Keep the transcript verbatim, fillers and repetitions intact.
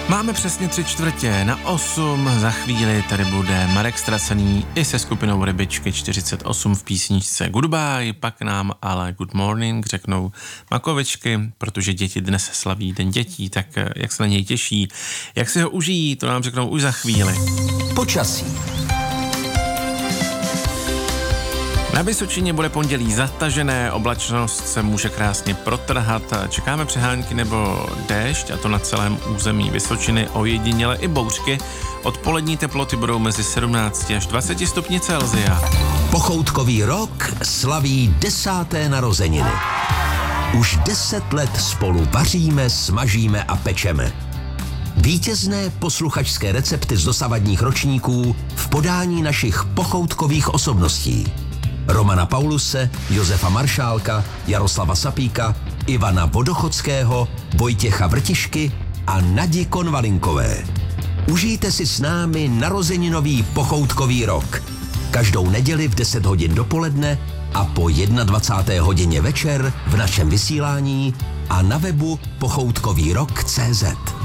Máme přesně tři čtvrtě na osm, za chvíli tady bude Marek Stracený i se skupinou Rybičky čtyřicet osm v písničce Goodbye, pak nám ale Good Morning řeknou Makovičky, protože děti dnes slaví Den dětí, tak jak se na něj těší, jak si ho užijí, to nám řeknou už za chvíli. Počasí. Na Vysočině bude pondělí zatažené, oblačnost se může krásně protrhat, čekáme přehánky nebo déšť, a to na celém území Vysočiny, ojediněle i bouřky. Odpolední teploty budou mezi sedmnáct až dvacet stupni Celsia. Pochoutkový rok slaví desáté narozeniny. Už deset let spolu vaříme, smažíme a pečeme. Vítězné posluchačské recepty z dosavadních ročníků v podání našich pochoutkových osobností. Romana Pauluse, Josefa Maršálka, Jaroslava Sapíka, Ivana Vodochodského, Vojtěcha Vrtišky a Nadi Konvalinkové. Užijte si s námi narozeninový pochoutkový rok. Každou neděli v deset hodin dopoledne a po dvacáté jedné hodině večer v našem vysílání a na webu pochoutkový rok tečka cé zet.